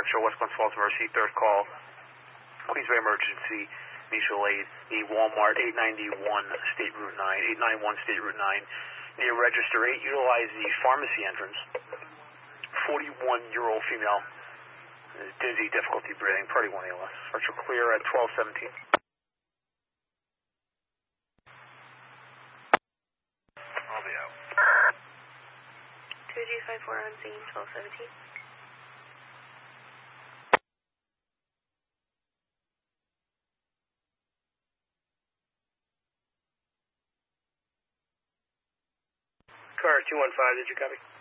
departure, West Glen Falls Mercy, third call, Queensway emergency, mutual aid, need Walmart, 891 State Route 9, 891 State Route 9, near Register 8, utilize the pharmacy entrance, 41-year-old female, dizzy, difficulty breathing, Party 1 ALS, virtual clear at 1217. I'll be out. 2G54 on scene, 1217. Car 215, did you copy?